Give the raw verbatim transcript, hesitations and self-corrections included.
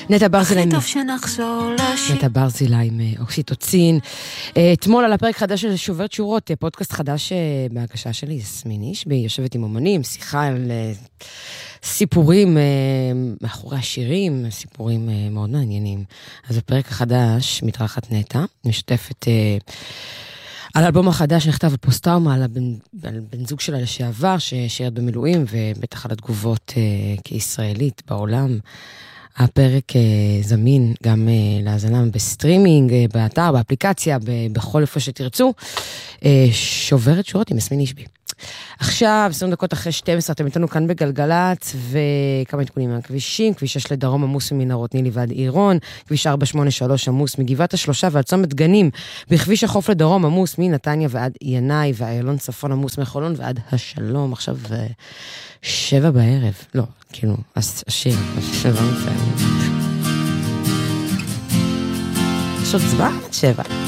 נטע ברזילי. הכי טוב שנחזור לשיר. נטע ברזילי עם אוקסיטוצין. אתמול על הפרק חדש של שוברת שורות, פודקאסט חדש בהגשה שלי, יסמין אישבי, יושבת עם אומנים, שיחה על סיפורים מאחורי השירים, סיפורים מאוד מעניינים. אז בפרק החדש מתארחת נטע, משתפת על האלבום החדש נכתב על פוסט-טראומה, על הבן, על בן זוג שלה לשעבר, ששירת במילואים, ובטח על התגובות כישראלית בעולם. הפרק זמין גם להזנה בסטרימינג, באתר, באפליקציה, בכל איפה שתרצו. שוברת שורות עם יסמין אישבי. עכשיו, עשרים דקות אחרי שתים עשרה, אתם איתנו כאן בגלגלת, וכמה עדכונים מהכבישים, כביש שש לדרום עמוס ממנהרות נילי ועד עירון, כביש ארבע שמונה שלוש עמוס מגבעת השלושה ועד צומת גנים, בכביש החוף לדרום עמוס מנתניה ועד ינאי, ואיילון צפון עמוס מחולון ועד השלום. עכשיו שבע בערב, לא, כאילו, השיר, שבע מצוין. יש עוד צבא? שבע.